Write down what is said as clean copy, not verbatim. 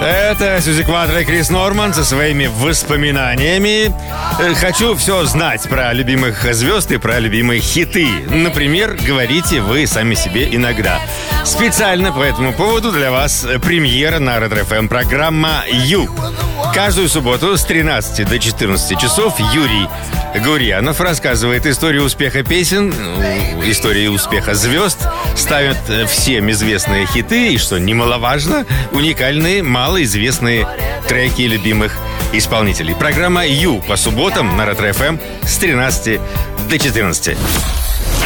Это Сьюзи Квадро и Крис Норман со своими воспоминаниями. Хочу все знать про любимых звезд и про любимые хиты. Например, говорите вы сами себе иногда. Специально по этому поводу для вас премьера на Ретро ФМ программа «Ю». Каждую субботу с 13 до 14 часов Юрий Гурьянов рассказывает историю успеха песен, историю успеха звезд, ставит всем известные хиты и, что немаловажно, уникальные, малоизвестные треки любимых исполнителей. Программа «Ю» по субботам на Ретро ФМ с 13 до 14.